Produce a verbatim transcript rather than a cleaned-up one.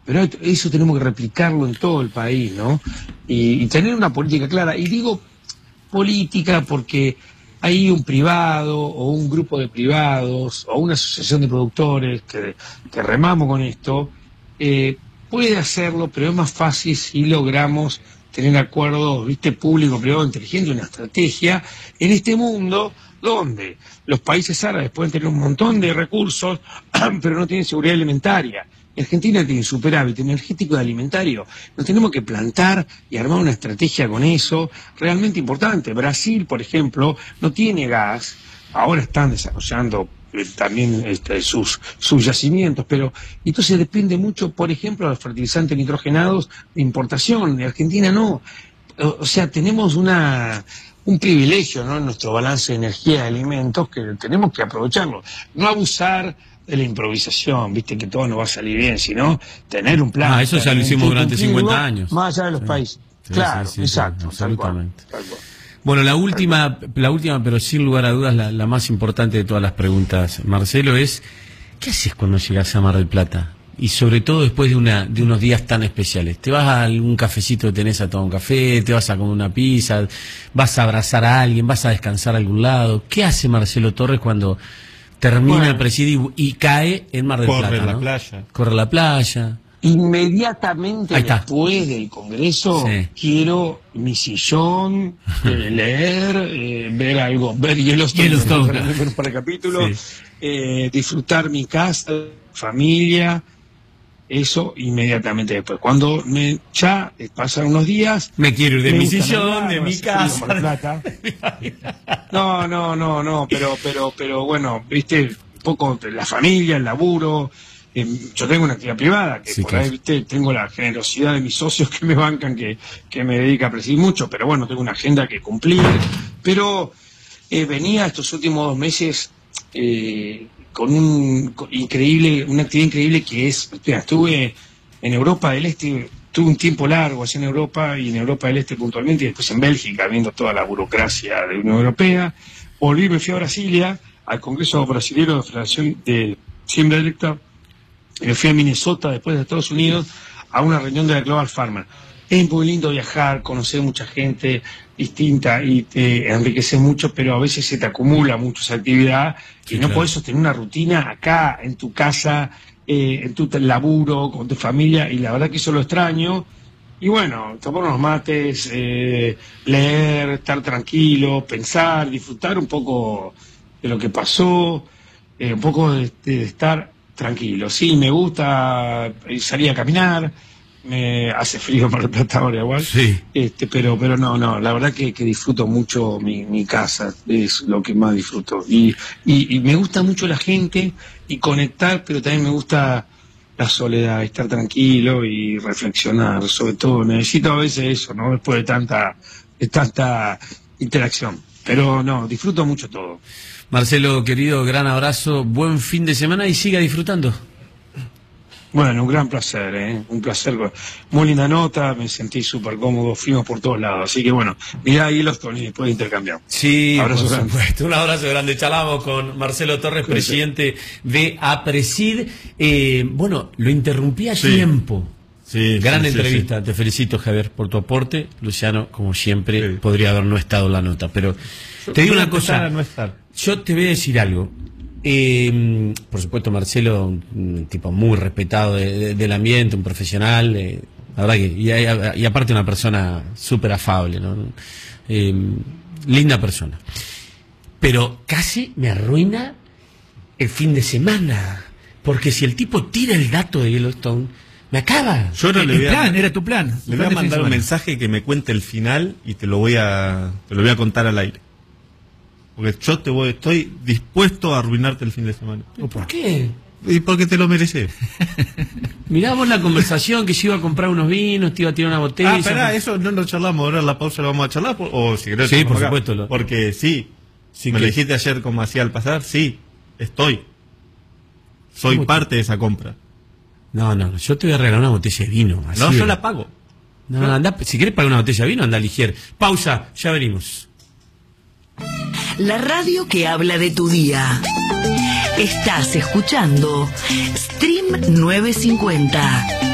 Pero eso tenemos que replicarlo en todo el país, ¿no? Y, y tener una política clara. Y digo política porque hay un privado o un grupo de privados o una asociación de productores que, que remamos con esto, eh, puede hacerlo, pero es más fácil si logramos tener acuerdos, viste, público-privado inteligente, una estrategia en este mundo donde los países árabes pueden tener un montón de recursos, pero no tienen seguridad alimentaria. Argentina tiene superávit energético y alimentario. Nos tenemos que plantar y armar una estrategia con eso realmente importante. Brasil, por ejemplo, no tiene gas. Ahora están desarrollando eh, también este, sus, sus yacimientos, pero entonces depende mucho, por ejemplo, de los fertilizantes nitrogenados de importación. En Argentina no. O, o sea, tenemos una... un privilegio, ¿no?, en nuestro balance de energía y alimentos que tenemos que aprovecharlo. No abusar de la improvisación, viste que todo no va a salir bien, sino tener un plan. Ah, eso ya lo hicimos durante cincuenta años. Más allá de los sí. países. Sí, claro, sí, sí, exacto. Sí, absolutamente. Tal cual, tal cual. Bueno, la última, la última, pero sin lugar a dudas, la, la más importante de todas las preguntas, Marcelo, es ¿qué haces cuando llegas a Mar del Plata? Y sobre todo después de una de unos días tan especiales. ¿Te vas a algún cafecito que tenés a tomar un café? ¿Te vas a comer una pizza? ¿Vas a abrazar a alguien? ¿Vas a descansar a algún lado? ¿Qué hace Marcelo Torres cuando termina bueno, el presidio y, y cae en Mar del Plata? Corre la ¿no? playa. Corre la playa. Inmediatamente después del Congreso sí. quiero mi sillón, eh, leer, eh, ver algo, ver Yellowstone, Yellowstone. Ver para el capítulo, sí. eh, disfrutar mi casa, familia. Eso inmediatamente después. Cuando me ya pasan unos días... Me quiero ir de mi sillón, de mi casa. No, no, no, no, pero, pero, pero bueno, viste, un poco de la familia, el laburo. Eh, yo tengo una actividad privada, que sí, por claro. ahí, viste, tengo la generosidad de mis socios que me bancan, que, que me dedica a presidir mucho, pero bueno, tengo una agenda que cumplir. Pero eh, venía estos últimos dos meses... Eh, con un con increíble, una actividad increíble que es, mira, estuve en Europa del Este, tuve un tiempo largo allá en Europa y en Europa del Este puntualmente y después en Bélgica, viendo toda la burocracia de la Unión Europea. Volví, me fui a Brasilia, al Congreso Brasilero de Federación de Siembra Directa, y me fui a Minnesota, después de Estados Unidos, a una reunión de la Global Farmer. Es muy lindo viajar, conocer mucha gente distinta y te enriquece mucho, pero a veces se te acumula mucho esa actividad sí, y no claro. podés sostener una rutina acá, en tu casa, eh, en tu laburo, con tu familia, y la verdad que eso lo extraño. Y bueno, tomar unos mates, eh, leer, estar tranquilo, pensar, disfrutar un poco de lo que pasó, eh, un poco de, de estar tranquilo. Sí, me gusta salir a caminar. Me hace frío para el Plata ahora igual, sí. este, pero pero no, no, la verdad que, que disfruto mucho mi, mi casa, es lo que más disfruto. Y, y, y me gusta mucho la gente y conectar, pero también me gusta la soledad, estar tranquilo y reflexionar, sobre todo. Necesito a veces eso, ¿no? Después de tanta, de tanta interacción. Pero no, disfruto mucho todo. Marcelo, querido, gran abrazo, buen fin de semana y siga disfrutando. Bueno, un gran placer, ¿eh? Un placer. Muy linda nota, me sentí súper cómodo, fuimos por todos lados. Así que bueno, mirá ahí los y después intercambiamos. Sí, abrazo por supuesto. Un abrazo grande. Charlamos con Marcelo Torres, sí, presidente sí. de APRESID. Eh, bueno, lo interrumpí a sí. tiempo. Sí, gran sí, entrevista. Sí, sí. Te felicito, Javier, por tu aporte. Luciano, como siempre, sí. podría haber no estado en la nota. Pero Yo te digo una cosa. No estar. Yo te voy a decir algo. Eh, por supuesto, Marcelo, un tipo muy respetado de, de, del ambiente, un profesional, eh, la verdad que, y, y, y aparte una persona súper afable, ¿no? Eh, linda persona. Pero casi me arruina el fin de semana, porque si el tipo tira el dato de Yellowstone, me acaba. Yo no el, le voy el plan, a, era tu plan. Le voy a mandar un mensaje que me cuente el final y te lo voy a, te lo voy a contar al aire. Porque yo te voy, estoy dispuesto a arruinarte el fin de semana. ¿Por qué? Y porque te lo mereces. Miramos la conversación que se iba a comprar unos vinos, te iba a tirar una botella. Ah, espera, eso no lo charlamos, ahora en la pausa lo vamos a charlar. O si querés, sí, por acá. supuesto. Lo... Porque sí, sí me que... lo dijiste ayer como hacía al pasar, sí, estoy. Soy parte de esa compra. No, no, yo te voy a regalar una botella de vino. Así no, de... yo la pago. No, no, anda, si querés pagar una botella de vino, anda a Ligier. Pausa, ya venimos. La radio que habla de tu día. Estás escuchando Stream novecientos cincuenta.